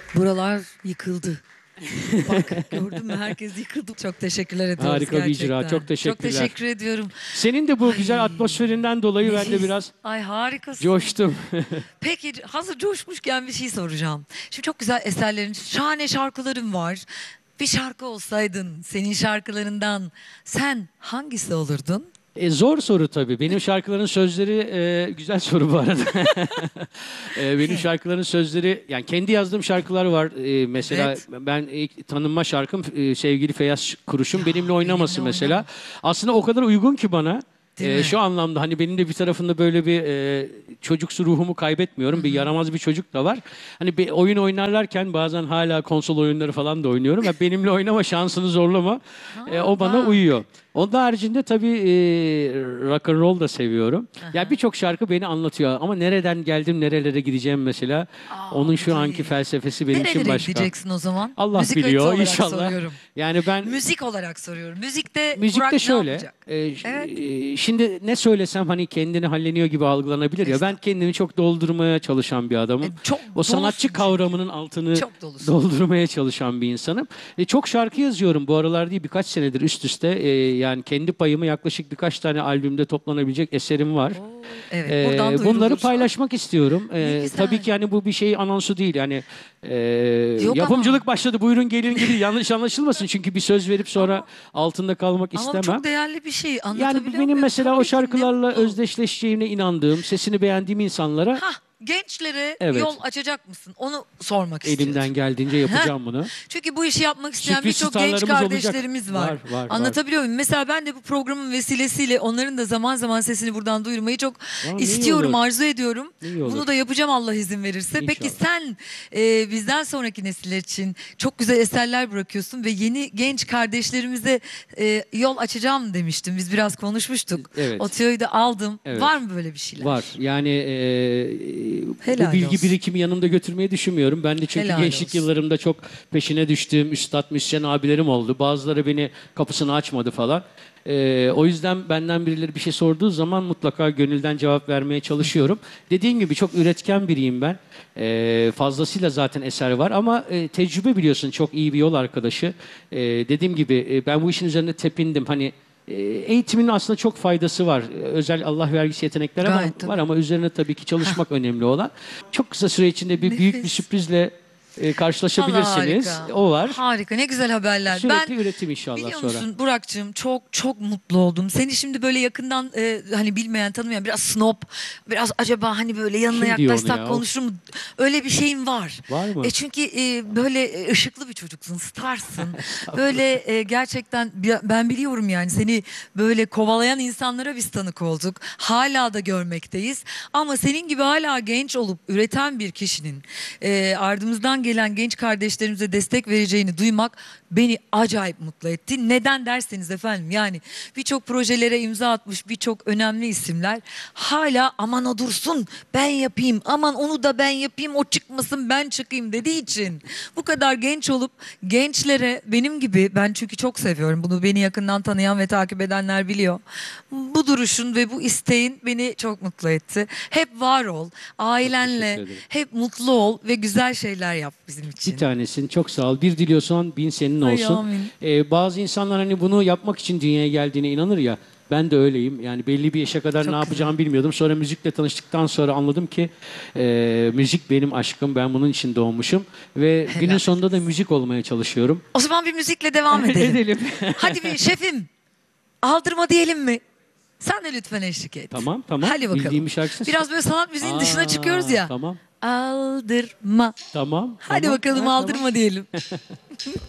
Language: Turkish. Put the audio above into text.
Buralar yıkıldı. Bak gördün mü, herkes yıkıldı. Çok teşekkürler ediyoruz Harika bir gerçekten. icra. Çok teşekkürler. Çok teşekkür ediyorum. Senin de bu Ay, güzel atmosferinden dolayı ben de nefis. biraz Ay harikasın. coştum. Peki hazır coşmuşken bir şey soracağım. Şimdi çok güzel eserlerin, şahane şarkıların var. Bir şarkı olsaydın senin şarkılarından sen hangisi olurdun? Zor soru tabii. Benim şarkıların sözleri güzel soru bu arada. Benim şarkıların sözleri yani kendi yazdığım şarkılar var. Mesela Evet. ben ilk tanınma şarkım sevgili Feyyaz Kuruş'un Ya, benimle oynaması Benimle mesela. Oynama. Aslında o kadar uygun ki bana. Değil mi? Şu anlamda hani benim de bir tarafında böyle bir çocuksu ruhumu kaybetmiyorum. Bir yaramaz bir çocuk da var. Hani bir oyun oynarlarken bazen hala konsol oyunları falan da oynuyorum. Ya benimle oynama, şansını zorlama. O bana bak. uyuyor. Onun haricinde tabii rock and roll da seviyorum. Ya birçok şarkı beni anlatıyor ama nereden geldim, nerelere gideceğim mesela. Onun şu Ay. anki felsefesi benim için Nerelere başka. gideceksin o zaman? Allah Müzik biliyor olarak inşallah. soruyorum. Yani ben Müzik olarak soruyorum. Müzikte müzikte Burak ne şöyle. yapacak? Evet. Şimdi ne söylesem hani kendini halleniyor gibi algılanabilir ya. Ben kendimi çok doldurmaya çalışan bir adamım. Çok O sanatçı dolusun kavramının altını Çok dolusun. doldurmaya çalışan bir insanım. Çok şarkı yazıyorum bu aralar değil, birkaç senedir üst üste. Yani kendi payımı yaklaşık birkaç tane albümde toplanabilecek eserim var. Evet, buradan Bunları duyurulur. paylaşmak istiyorum. Ne güzel. Tabii ki yani bu bir şey anonsu değil. Yani Yok yapımcılık ama. başladı. Buyurun gelin gibi yanlış anlaşılmasın. Çünkü bir söz verip sonra altında kalmak Ama istemem. çok değerli bir şey. Yani Anlatabiliyor benim muyum? mesela Tabii o ki, ne şarkılarla mutlu. özdeşleşeceğine inandığım, sesini beğendiğim insanlara Hah, gençlere Evet. yol açacak mısın? Onu sormak istiyorum. elimden geldiğince yapacağım bunu. Çünkü bu işi yapmak isteyen Sürpriz birçok genç starlarımız olacak. kardeşlerimiz var. Var. Anlatabiliyor muyum? Mesela ben de bu programın vesilesiyle onların da zaman zaman sesini buradan duyurmayı çok ne iyi istiyorum, olur. arzu ediyorum. İyi olur. Bunu da yapacağım Allah izin verirse. Peki İnşallah. sen bizden sonraki nesiller için çok güzel eserler bırakıyorsun ve yeni genç kardeşlerimize yol açacağım demiştim. Biz biraz konuşmuştuk. Evet. O tüyoyu da aldım. Evet. Var mı böyle bir şeyler? Var. Yani Helal bu bilgi olsun. birikimi yanımda götürmeyi düşünmüyorum. Ben de çünkü Helal gençlik olsun. yıllarımda çok peşine düştüğüm üstad müzisyen abilerim oldu. Bazıları beni kapısını açmadı falan. O yüzden benden birileri bir şey sorduğu zaman mutlaka gönülden cevap vermeye çalışıyorum. Dediğim gibi çok üretken biriyim ben. Fazlasıyla zaten eser var ama tecrübe biliyorsun, çok iyi bir yol arkadaşı. Dediğim gibi ben bu işin üzerine tepindim. Hani eğitimin aslında çok faydası var. Özel Allah vergisi yetenekler Gayet tabii. var ama üzerine tabii ki çalışmak önemli olan. Çok kısa süre içinde büyük bir Nefis. sürprizle karşılaşabilirsiniz. Vallahi harika. O var. Harika, ne güzel haberler. Sürekli üretim inşallah Biliyor sonra. musun Burak'cığım, çok çok mutlu oldum. Seni şimdi böyle yakından hani bilmeyen, tanımayan, biraz snob, biraz acaba hani böyle yanına Kim diyor onu yaklaşsak ya? konuşur mu? Öyle bir şeyin var. Var mı? Çünkü böyle ışıklı bir çocuksun, starsın. Böyle gerçekten ben biliyorum yani seni böyle kovalayan insanlara biz tanık olduk. Hala da görmekteyiz. Ama senin gibi hala genç olup üreten bir kişinin ardımızdan gelen genç kardeşlerimize destek vereceğini duymak beni acayip mutlu etti. Neden derseniz efendim, yani birçok projelere imza atmış birçok önemli isimler hala aman o dursun ben yapayım, aman onu da ben yapayım, o çıkmasın ben çıkayım dediği için bu kadar genç olup gençlere benim gibi, ben çünkü çok seviyorum bunu, beni yakından tanıyan ve takip edenler biliyor. Bu duruşun ve bu isteğin beni çok mutlu etti. Hep var ol, ailenle teşekkür ederim. hep mutlu ol ve güzel şeyler yap bizim için. Bir tanesin, çok sağ ol. Bir diliyorsan bin senin Ay, olsun. amin. Bazı insanlar hani bunu yapmak için dünyaya geldiğine inanır ya. Ben de öyleyim. Yani belli bir yaşa kadar Çok ne güzel. yapacağımı bilmiyordum. Sonra müzikle tanıştıktan sonra anladım ki müzik benim aşkım. Ben bunun için doğmuşum. Ve Helal günün sonunda da müzik olmaya çalışıyorum. O zaman bir müzikle devam edelim. Edelim. Hadi bir şefim, aldırma diyelim mi? Sen de lütfen eşlik et. Tamam. Hadi bakalım. Bildiğim bir şarkısı. Biraz böyle sanat müziğinin dışına Aa, çıkıyoruz ya. Tamam. Aldırma. Tamam. Hadi tamam. bakalım, Ha, aldırma diyelim.